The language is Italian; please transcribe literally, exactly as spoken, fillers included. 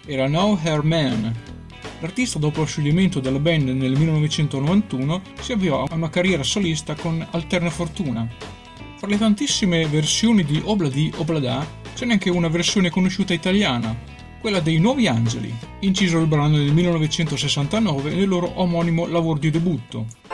era Now Her Man. L'artista, dopo lo scioglimento della band nel millenovecentonovantuno, si avviò a una carriera solista con Alterna Fortuna. Fra le tantissime versioni di Obladi Oblada c'è neanche una versione conosciuta italiana, quella dei Nuovi Angeli, inciso il brano nel millenovecentosessantanove nel loro omonimo lavoro di debutto.